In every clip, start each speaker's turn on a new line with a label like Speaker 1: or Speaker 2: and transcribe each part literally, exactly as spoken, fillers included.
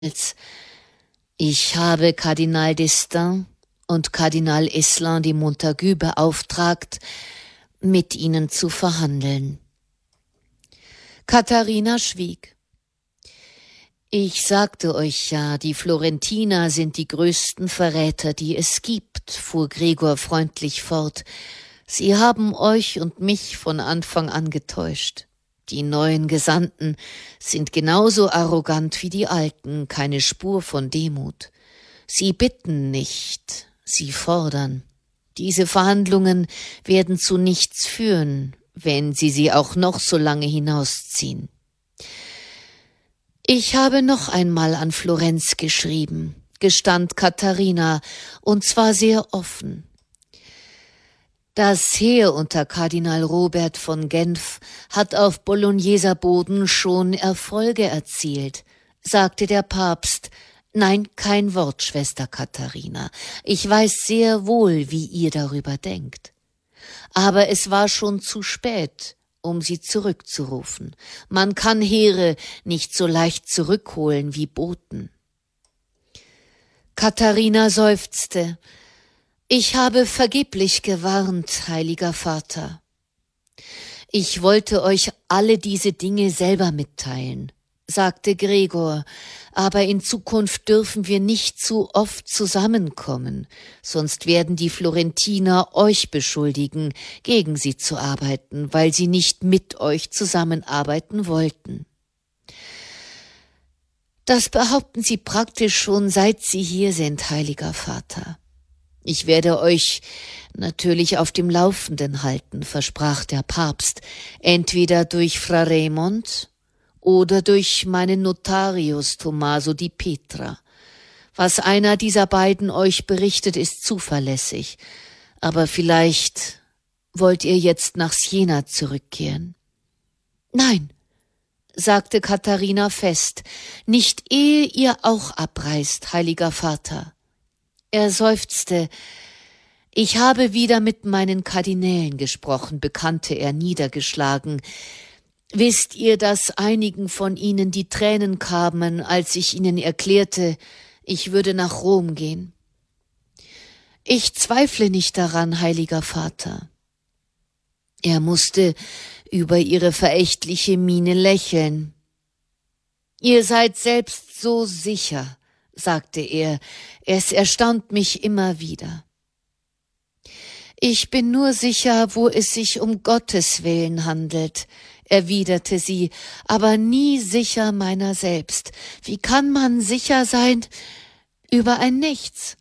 Speaker 1: Ich habe Kardinal d'Estaing und Kardinal Eslin de Montagu beauftragt, mit ihnen zu verhandeln. Katharina schwieg. Ich sagte euch ja, die Florentiner sind die größten Verräter, die es gibt, fuhr Gregor freundlich fort. Sie haben euch und mich von Anfang an getäuscht. Die neuen Gesandten sind genauso arrogant wie die alten, keine Spur von Demut. Sie bitten nicht, sie fordern. Diese Verhandlungen werden zu nichts führen, wenn sie sie auch noch so lange hinausziehen. Ich habe noch einmal an Florenz geschrieben, gestand Katharina, und zwar sehr offen. Das Heer unter Kardinal Robert von Genf hat auf Bologneser Boden schon Erfolge erzielt, sagte der Papst. Nein, kein Wort, Schwester Katharina. Ich weiß sehr wohl, wie ihr darüber denkt. Aber es war schon zu spät, um sie zurückzurufen. Man kann Heere nicht so leicht zurückholen wie Boten. Katharina seufzte. Ich habe vergeblich gewarnt, heiliger Vater. Ich wollte euch alle diese Dinge selber mitteilen, sagte Gregor, aber in Zukunft dürfen wir nicht zu oft zusammenkommen, sonst werden die Florentiner euch beschuldigen, gegen sie zu arbeiten, weil sie nicht mit euch zusammenarbeiten wollten. Das behaupten sie praktisch schon, seit sie hier sind, heiliger Vater. Ich werde euch natürlich auf dem Laufenden halten, versprach der Papst, entweder durch Fra Raimond oder durch meinen Notarius Tommaso di Petra. Was einer dieser beiden euch berichtet, ist zuverlässig, aber vielleicht wollt ihr jetzt nach Siena zurückkehren. Nein, sagte Katharina fest, nicht ehe ihr auch abreist, heiliger Vater. Er seufzte. Ich habe wieder mit meinen Kardinälen gesprochen, bekannte er niedergeschlagen. Wisst ihr, dass einigen von ihnen die Tränen kamen, als ich ihnen erklärte, ich würde nach Rom gehen? Ich zweifle nicht daran, heiliger Vater. Er musste über ihre verächtliche Miene lächeln. Ihr seid selbst so sicher, sagte er, es erstaunt mich immer wieder. Ich bin nur sicher, wo es sich um Gottes Willen handelt, erwiderte sie, aber nie sicher meiner selbst. Wie kann man sicher sein über ein Nichts?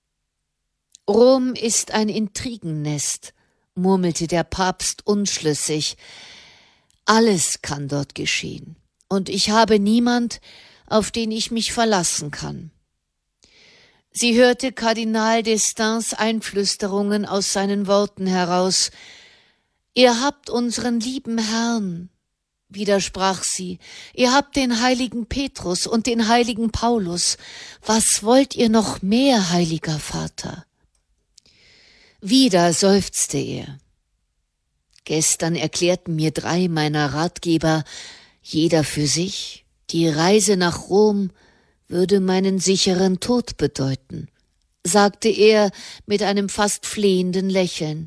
Speaker 1: Rom ist ein Intrigennest, murmelte der Papst unschlüssig. Alles kann dort geschehen, und ich habe niemand, auf den ich mich verlassen kann. Sie hörte Kardinal d'Estaings Einflüsterungen aus seinen Worten heraus. Ihr habt unseren lieben Herrn, widersprach sie. Ihr habt den heiligen Petrus und den heiligen Paulus. Was wollt ihr noch mehr, heiliger Vater? Wieder seufzte er. Gestern erklärten mir drei meiner Ratgeber, jeder für sich, die Reise nach Rom würde meinen sicheren Tod bedeuten, sagte er mit einem fast flehenden Lächeln.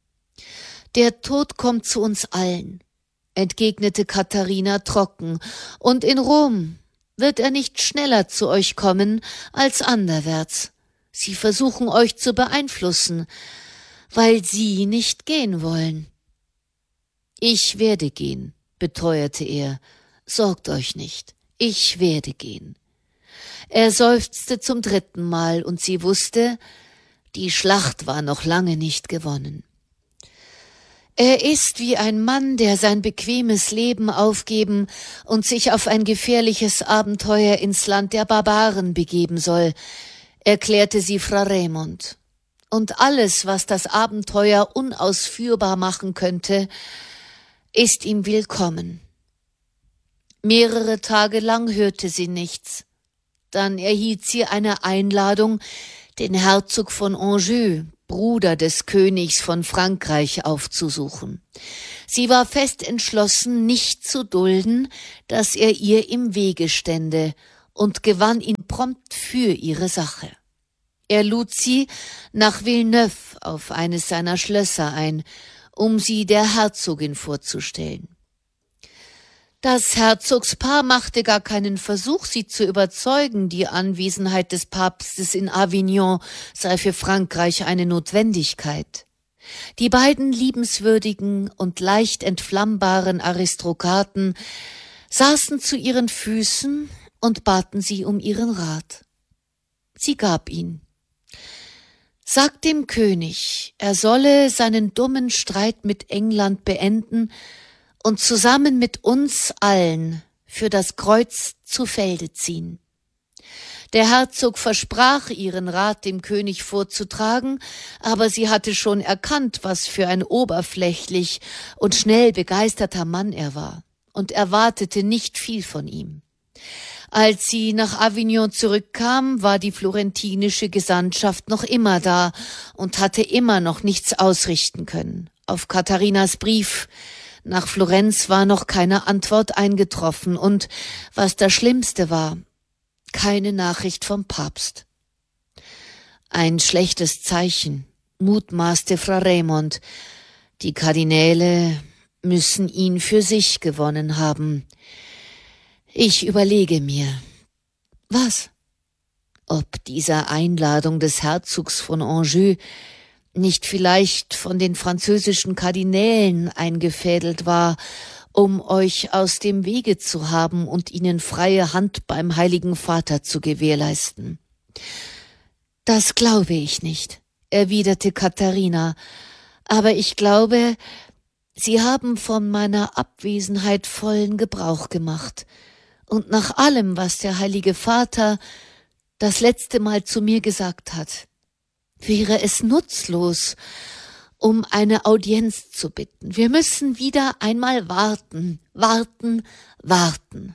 Speaker 1: Der Tod kommt zu uns allen, entgegnete Katharina trocken, und in Rom wird er nicht schneller zu euch kommen als anderwärts. Sie versuchen euch zu beeinflussen, weil sie nicht gehen wollen. Ich werde gehen, beteuerte er, sorgt euch nicht, ich werde gehen. Er seufzte zum dritten Mal, und sie wusste, die Schlacht war noch lange nicht gewonnen. Er ist wie ein Mann, der sein bequemes Leben aufgeben und sich auf ein gefährliches Abenteuer ins Land der Barbaren begeben soll, erklärte sie Fra Raimond. Und alles, was das Abenteuer unausführbar machen könnte, ist ihm willkommen. Mehrere Tage lang hörte sie nichts. Dann erhielt sie eine Einladung, den Herzog von Anjou, Bruder des Königs von Frankreich, aufzusuchen. Sie war fest entschlossen, nicht zu dulden, dass er ihr im Wege stände, und gewann ihn prompt für ihre Sache. Er lud sie nach Villeneuve auf eines seiner Schlösser ein, um sie der Herzogin vorzustellen. Das Herzogspaar machte gar keinen Versuch, sie zu überzeugen, die Anwesenheit des Papstes in Avignon sei für Frankreich eine Notwendigkeit. Die beiden liebenswürdigen und leicht entflammbaren Aristokraten saßen zu ihren Füßen und baten sie um ihren Rat. Sie gab ihn. Sagt dem König, er solle seinen dummen Streit mit England beenden und zusammen mit uns allen für das Kreuz zu Felde ziehen. Der Herzog versprach, ihren Rat dem König vorzutragen, aber sie hatte schon erkannt, was für ein oberflächlich und schnell begeisterter Mann er war, und erwartete nicht viel von ihm. Als sie nach Avignon zurückkam, war die florentinische Gesandtschaft noch immer da und hatte immer noch nichts ausrichten können. Auf Katharinas Brief nach Florenz war noch keine Antwort eingetroffen und, was das Schlimmste war, keine Nachricht vom Papst. Ein schlechtes Zeichen, mutmaßte Fra Raimond. Die Kardinäle müssen ihn für sich gewonnen haben. Ich überlege mir. Was? Ob dieser Einladung des Herzogs von Anjou nicht vielleicht von den französischen Kardinälen eingefädelt war, um euch aus dem Wege zu haben und ihnen freie Hand beim Heiligen Vater zu gewährleisten. Das glaube ich nicht, erwiderte Katharina, aber ich glaube, sie haben von meiner Abwesenheit vollen Gebrauch gemacht. Und nach allem, was der Heilige Vater das letzte Mal zu mir gesagt hat, wäre es nutzlos, um eine Audienz zu bitten. Wir müssen wieder einmal warten, warten, warten.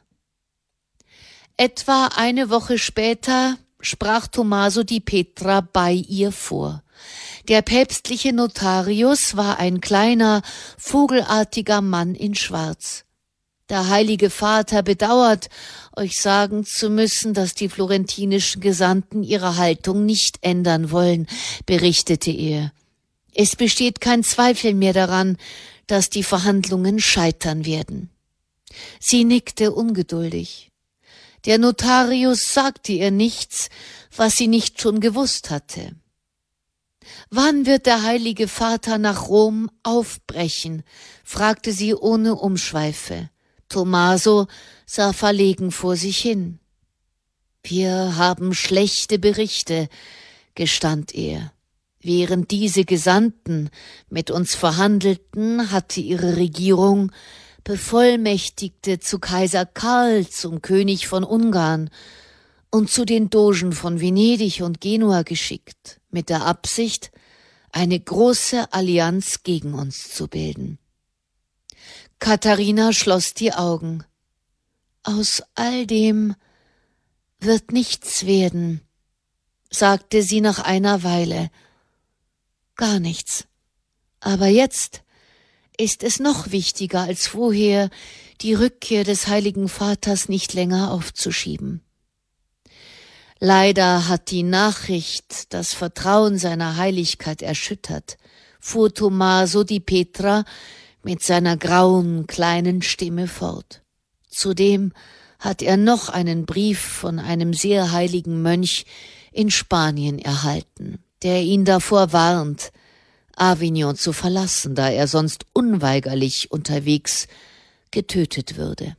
Speaker 1: Etwa eine Woche später sprach Tommaso di Petra bei ihr vor. Der päpstliche Notarius war ein kleiner, vogelartiger Mann in Schwarz. Der Heilige Vater bedauert, euch sagen zu müssen, dass die florentinischen Gesandten ihre Haltung nicht ändern wollen, berichtete er. Es besteht kein Zweifel mehr daran, dass die Verhandlungen scheitern werden. Sie nickte ungeduldig. Der Notarius sagte ihr nichts, was sie nicht schon gewusst hatte. »Wann wird der Heilige Vater nach Rom aufbrechen?« fragte sie ohne Umschweife. Tommaso sah verlegen vor sich hin. »Wir haben schlechte Berichte«, gestand er. »Während diese Gesandten mit uns verhandelten, hatte ihre Regierung Bevollmächtigte zu Kaiser Karl, zum König von Ungarn und zu den Dogen von Venedig und Genua geschickt, mit der Absicht, eine große Allianz gegen uns zu bilden.« Katharina schloss die Augen. »Aus all dem wird nichts werden«, sagte sie nach einer Weile. »Gar nichts. Aber jetzt ist es noch wichtiger als vorher, die Rückkehr des Heiligen Vaters nicht länger aufzuschieben. Leider hat die Nachricht das Vertrauen seiner Heiligkeit erschüttert«, fuhr Tommaso di Petra mit seiner grauen, kleinen Stimme fort. Zudem hat er noch einen Brief von einem sehr heiligen Mönch in Spanien erhalten, der ihn davor warnt, Avignon zu verlassen, da er sonst unweigerlich unterwegs getötet würde.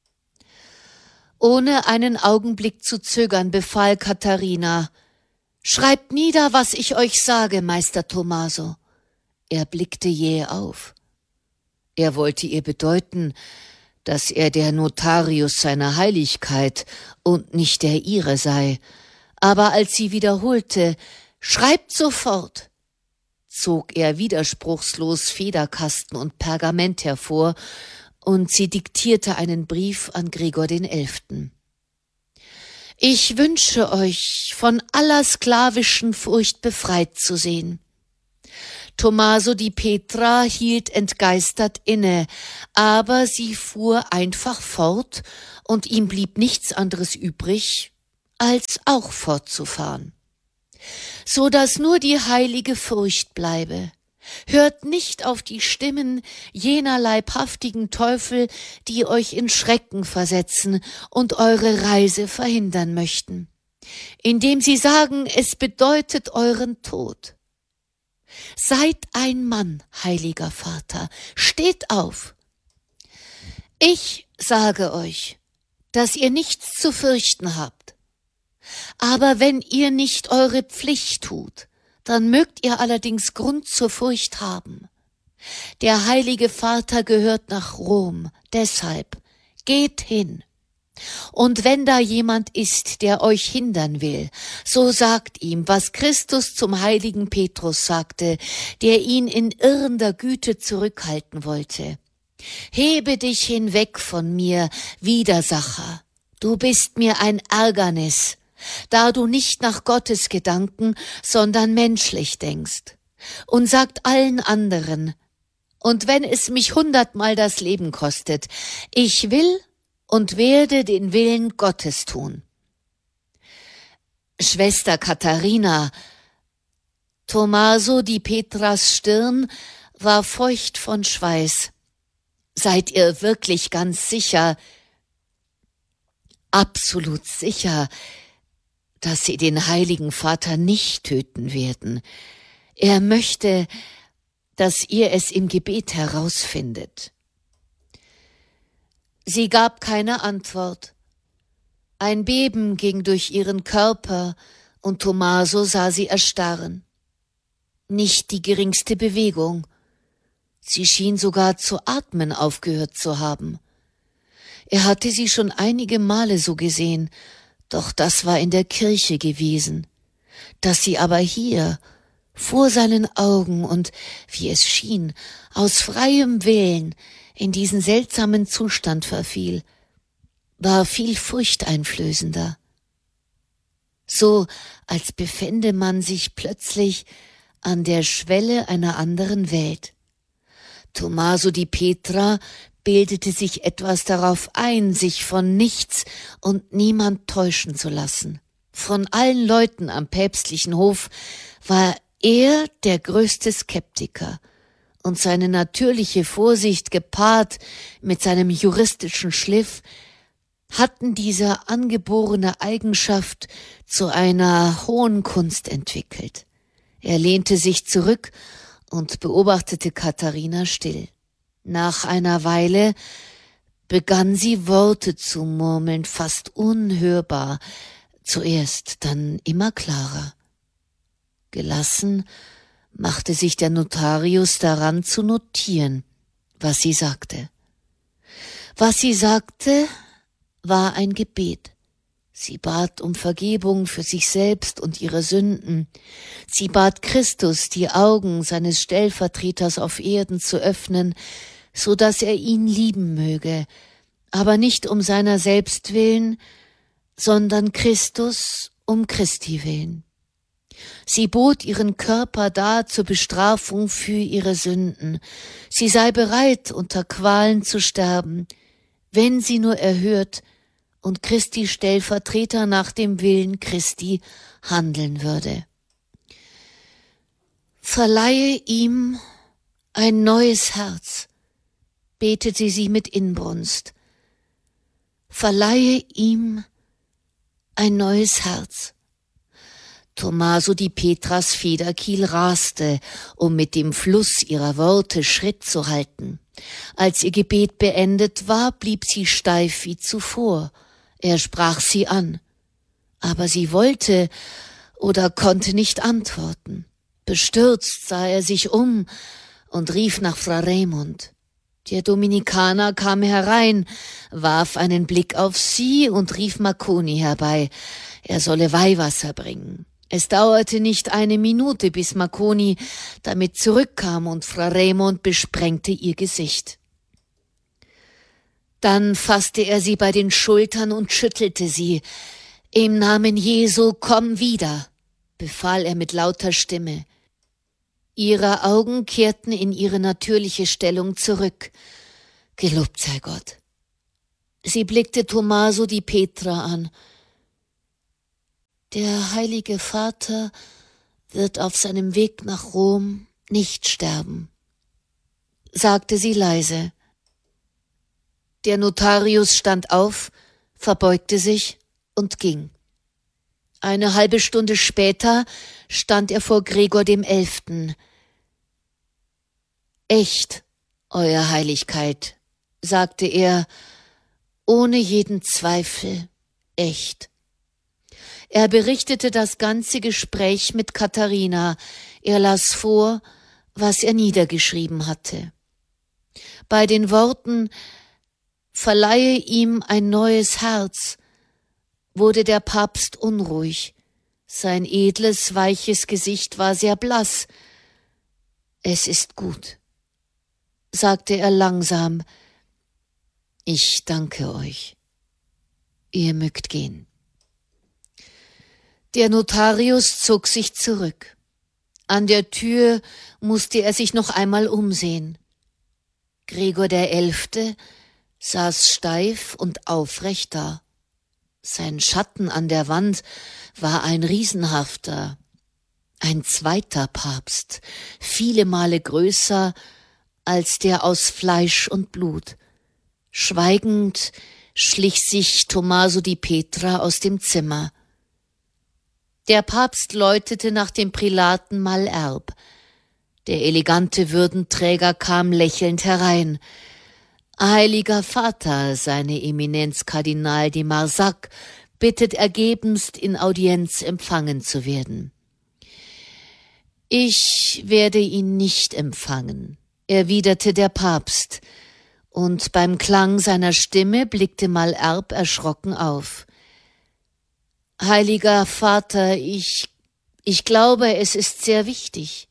Speaker 1: Ohne einen Augenblick zu zögern, befahl Katharina: »Schreibt nieder, was ich euch sage, Meister Tommaso.« Er blickte jäh auf. Er wollte ihr bedeuten, dass er der Notarius seiner Heiligkeit und nicht der ihre sei. Aber als sie wiederholte, »Schreibt sofort«, zog er widerspruchslos Federkasten und Pergament hervor, und sie diktierte einen Brief an Gregor den Elften. »Ich wünsche euch, von aller sklavischen Furcht befreit zu sehen. Tommaso di Petra hielt entgeistert inne, aber sie fuhr einfach fort, und ihm blieb nichts anderes übrig, als auch fortzufahren. So dass nur die heilige Furcht bleibe. Hört nicht auf die Stimmen jener leibhaftigen Teufel, die euch in Schrecken versetzen und eure Reise verhindern möchten, indem sie sagen, es bedeutet euren Tod. Seid ein Mann, heiliger Vater, steht auf. Ich sage euch, dass ihr nichts zu fürchten habt. Aber wenn ihr nicht eure Pflicht tut, dann mögt ihr allerdings Grund zur Furcht haben. Der heilige Vater gehört nach Rom, deshalb geht hin. Und wenn da jemand ist, der euch hindern will, so sagt ihm, was Christus zum heiligen Petrus sagte, der ihn in irrender Güte zurückhalten wollte. Hebe dich hinweg von mir, Widersacher. Du bist mir ein Ärgernis, da du nicht nach Gottes Gedanken, sondern menschlich denkst. Und sagt allen anderen, und wenn es mich hundertmal das Leben kostet, ich will und werde den Willen Gottes tun. Schwester Katharina, Tommaso di Petras Stirn war feucht von Schweiß. Seid ihr wirklich ganz sicher, absolut sicher, dass sie den heiligen Vater nicht töten werden? Er möchte, dass ihr es im Gebet herausfindet. Sie gab keine Antwort. Ein Beben ging durch ihren Körper, und Tommaso sah sie erstarren. Nicht die geringste Bewegung. Sie schien sogar zu atmen aufgehört zu haben. Er hatte sie schon einige Male so gesehen, doch das war in der Kirche gewesen. Dass sie aber hier, vor seinen Augen und, wie es schien, aus freiem Willen in diesen seltsamen Zustand verfiel, war viel furchteinflößender. So, als befände man sich plötzlich an der Schwelle einer anderen Welt. Tommaso di Petra bildete sich etwas darauf ein, sich von nichts und niemand täuschen zu lassen. Von allen Leuten am päpstlichen Hof war er der größte Skeptiker, und seine natürliche Vorsicht gepaart mit seinem juristischen Schliff hatten diese angeborene Eigenschaft zu einer hohen Kunst entwickelt. Er lehnte sich zurück und beobachtete Katharina still. Nach einer Weile begann sie Worte zu murmeln, fast unhörbar, zuerst, dann immer klarer. Gelassen machte sich der Notarius daran zu notieren, was sie sagte. Was sie sagte, war ein Gebet. Sie bat um Vergebung für sich selbst und ihre Sünden. Sie bat Christus, die Augen seines Stellvertreters auf Erden zu öffnen, so dass er ihn lieben möge, aber nicht um seiner selbst willen, sondern Christus um Christi willen. Sie bot ihren Körper dar zur Bestrafung für ihre Sünden. Sie sei bereit, unter Qualen zu sterben, wenn sie nur erhört und Christi Stellvertreter nach dem Willen Christi handeln würde. Verleihe ihm ein neues Herz, betete sie mit Inbrunst. Verleihe ihm ein neues Herz. Tommaso di Petras Federkiel raste, um mit dem Fluss ihrer Worte Schritt zu halten. Als ihr Gebet beendet war, blieb sie steif wie zuvor. Er sprach sie an, aber sie wollte oder konnte nicht antworten. Bestürzt sah er sich um und rief nach Fra Raimund. Der Dominikaner kam herein, warf einen Blick auf sie und rief Marconi herbei, er solle Weihwasser bringen. Es dauerte nicht eine Minute, bis Marconi damit zurückkam und Fra Raimund besprengte ihr Gesicht. Dann fasste er sie bei den Schultern und schüttelte sie. »Im Namen Jesu, komm wieder«, befahl er mit lauter Stimme. Ihre Augen kehrten in ihre natürliche Stellung zurück. Gelobt sei Gott. Sie blickte Tommaso di Petra an. Der heilige Vater wird auf seinem Weg nach Rom nicht sterben, sagte sie leise. Der Notarius stand auf, verbeugte sich und ging. Eine halbe Stunde später stand er vor Gregor dem Elften. »Echt, Euer Heiligkeit«, sagte er, ohne jeden Zweifel, echt. Er berichtete das ganze Gespräch mit Katharina. Er las vor, was er niedergeschrieben hatte. Bei den Worten »Verleihe ihm ein neues Herz« wurde der Papst unruhig. Sein edles, weiches Gesicht war sehr blass. »Es ist gut«, sagte er langsam. »Ich danke euch. Ihr mögt gehen.« Der Notarius zog sich zurück. An der Tür musste er sich noch einmal umsehen. Gregor der Elfte saß steif und aufrecht da. Sein Schatten an der Wand war ein riesenhafter, ein zweiter Papst, viele Male größer als der aus Fleisch und Blut. Schweigend schlich sich Tommaso di Petra aus dem Zimmer. Der Papst läutete nach dem Prälaten Malherbe. Der elegante Würdenträger kam lächelnd herein. »Heiliger Vater, seine Eminenz Kardinal de Marsac bittet ergebenst, in Audienz empfangen zu werden.« »Ich werde ihn nicht empfangen«, erwiderte der Papst, und beim Klang seiner Stimme blickte Malherbe erschrocken auf. »Heiliger Vater, ich, ich glaube, es ist sehr wichtig.«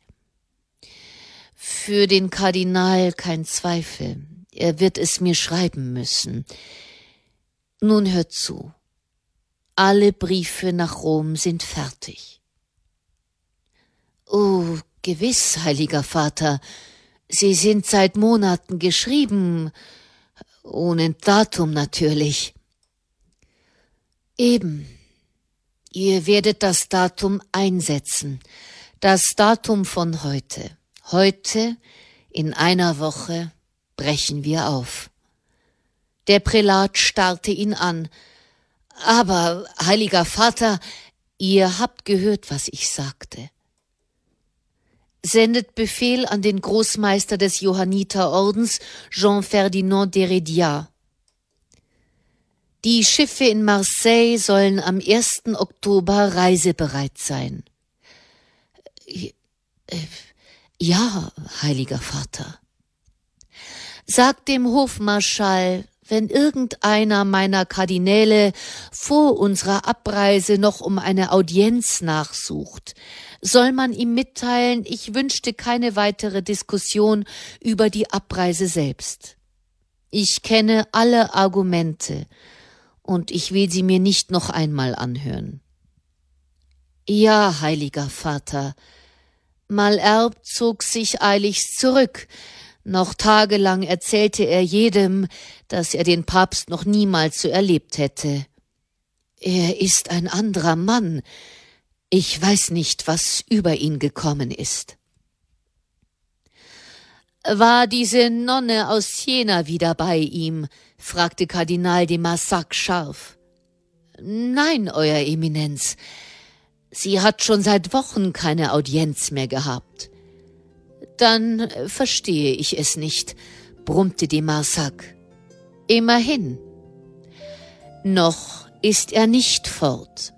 Speaker 1: »Für den Kardinal kein Zweifel. Er wird es mir schreiben müssen. Nun hört zu. Alle Briefe nach Rom sind fertig.« »Oh, gewiss, heiliger Vater. Sie sind seit Monaten geschrieben, ohne Datum natürlich.« »Eben. Ihr werdet das Datum einsetzen. Das Datum von heute. Heute, in einer Woche, brechen wir auf.« Der Prälat starrte ihn an. »Aber, heiliger Vater, ihr habt gehört, was ich sagte. Sendet Befehl an den Großmeister des Johanniterordens, Jean-Ferdinand d'Heredia. Die Schiffe in Marseille sollen am ersten Oktober reisebereit sein.« »Ja, heiliger Vater.« »Sagt dem Hofmarschall, wenn irgendeiner meiner Kardinäle vor unserer Abreise noch um eine Audienz nachsucht, soll man ihm mitteilen, ich wünschte keine weitere Diskussion über die Abreise selbst. Ich kenne alle Argumente und ich will sie mir nicht noch einmal anhören.« »Ja, heiliger Vater.« Malherbe zog sich eiligst zurück. Noch tagelang erzählte er jedem, dass er den Papst noch niemals so erlebt hätte. »Er ist ein anderer Mann. Ich weiß nicht, was über ihn gekommen ist.« »War diese Nonne aus Jena wieder bei ihm?« fragte Kardinal de Marsac scharf. »Nein, Euer Eminenz. Sie hat schon seit Wochen keine Audienz mehr gehabt.« »Dann verstehe ich es nicht«, brummte de Marsac. »Immerhin. Noch ist er nicht fort.